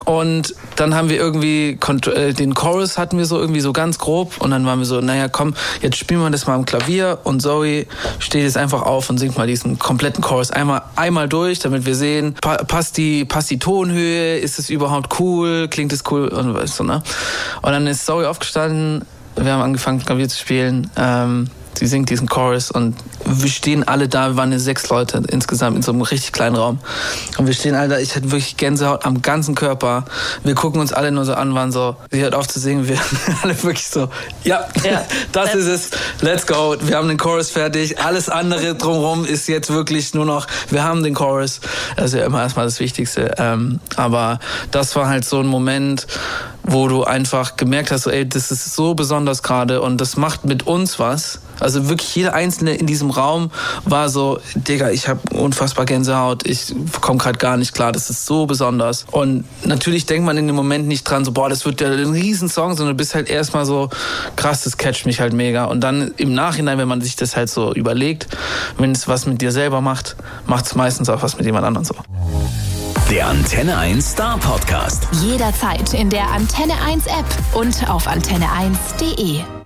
Und dann haben wir irgendwie, den Chorus hatten wir so irgendwie so ganz grob und dann waren wir so, naja komm, jetzt spielen wir das mal am Klavier und Zoe steht jetzt einfach auf und singt mal diesen kompletten Chorus einmal durch, damit wir sehen, passt die Tonhöhe, ist es überhaupt cool, klingt es cool und weißt du, ne? Und dann ist Zoe aufgestanden, wir haben angefangen Klavier zu spielen, sie singt diesen Chorus und wir stehen alle da, wir waren 6 Leute insgesamt in so einem richtig kleinen Raum. Und wir stehen alle da, ich hatte wirklich Gänsehaut am ganzen Körper. Wir gucken uns alle nur so an, waren so, sie hört auf zu singen, wir alle wirklich so, ja. Das ist es, let's go, wir haben den Chorus fertig, alles andere drumherum ist jetzt wirklich nur noch, wir haben den Chorus, das ist ja immer erstmal das Wichtigste. Aber das war halt so ein Moment, wo du einfach gemerkt hast, so, ey, das ist so besonders gerade und das macht mit uns was. Also wirklich jeder Einzelne in diesem Raum war so, Digga, ich habe unfassbar Gänsehaut, ich komme gerade gar nicht klar, das ist so besonders. Und natürlich denkt man in dem Moment nicht dran, so, boah, das wird ja ein Riesensong, sondern du bist halt erstmal so, krass, das catcht mich halt mega. Und dann im Nachhinein, wenn man sich das halt so überlegt, wenn es was mit dir selber macht, macht es meistens auch was mit jemand anderem so. Der Antenne 1 Star Podcast. Jederzeit in der Antenne 1 App und auf antenne1.de.